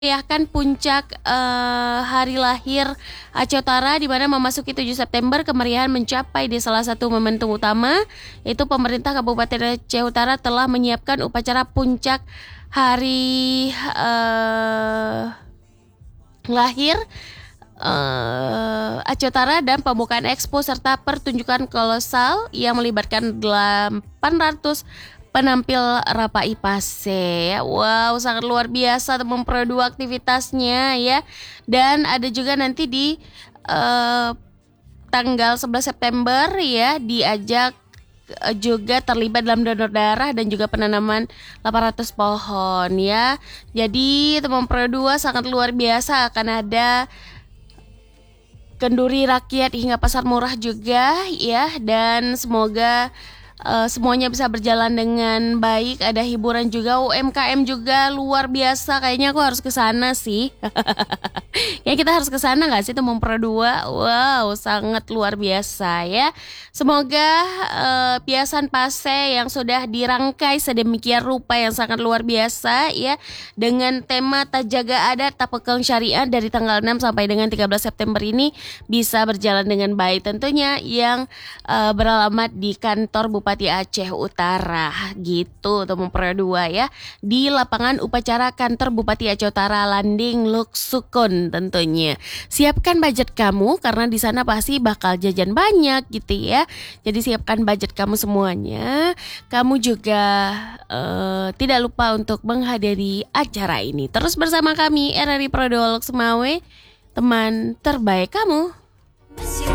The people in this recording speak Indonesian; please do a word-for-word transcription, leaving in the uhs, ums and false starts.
Merayakan puncak eh, hari lahir Aceh Utara, di mana memasuki tujuh September kemeriahan mencapai di salah satu momentum utama, yaitu pemerintah Kabupaten Aceh Utara telah menyiapkan upacara puncak hari eh, lahir eh, Aceh Utara dan pembukaan expo serta pertunjukan kolosal yang melibatkan delapan ratus penampil Rapai Pase. Wow, sangat luar biasa teman Pro dua aktivitasnya ya. Dan ada juga nanti di eh, tanggal sebelas September ya, diajak eh, juga terlibat dalam donor darah dan juga penanaman delapan ratus pohon ya. Jadi teman Pro dua sangat luar biasa, akan ada kenduri rakyat hingga pasar murah juga ya, dan semoga uh, semuanya bisa berjalan dengan baik. Ada hiburan juga, U M K M juga luar biasa. Kayaknya aku harus ke sana sih. Ya kita harus ke sana nggak sih teman Pro dua? Wow, sangat luar biasa ya. Semoga uh, Piasan Pase yang sudah dirangkai sedemikian rupa yang sangat luar biasa ya, dengan tema Tajaga Adat Tapekeng Syariah dari tanggal enam sampai dengan tiga belas September ini bisa berjalan dengan baik, tentunya yang uh, beralamat di kantor Bupati Aceh Utara gitu teman Pro dua ya, di lapangan upacara kantor Bupati Aceh Utara Landing Luksukun tentunya. Siapkan budget kamu karena di sana pasti bakal jajan banyak gitu ya. Jadi siapkan budget kamu semuanya. Kamu juga uh, tidak lupa untuk menghadiri acara ini. Terus bersama kami R R I Produk Semawe, teman terbaik kamu.